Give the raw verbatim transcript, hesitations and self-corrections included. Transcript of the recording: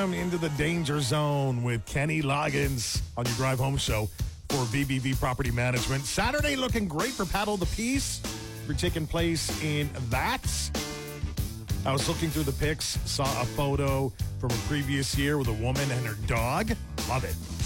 welcome into the Danger Zone with Kenny Loggins on your drive home show for B B V Property Management. Saturday looking great for Paddle the Peace. We're taking place in that. I was looking through the pics, saw a photo from a previous year with a woman and her dog. Love it.